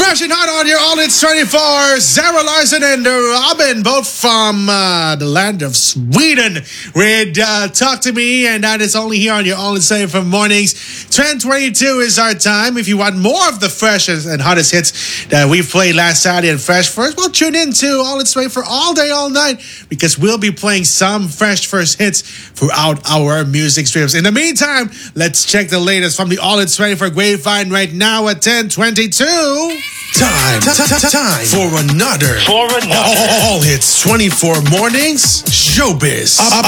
Fresh and hot on your All It's 24. Sarah Larson and Robin, both from the land of Sweden, with Talk to Me, and that is only here on your All It's 24 mornings. 10:22 is our time. If you want more of the freshest and hottest hits that we've played last Saturday and Fresh First, well, tune in to All It's 24 all day, all night, because we'll be playing some Fresh First hits throughout our music streams. In the meantime, let's check the latest from the All It's 24 Grapevine right now at 10:22. Time for another All Hits 24 Mornings Showbiz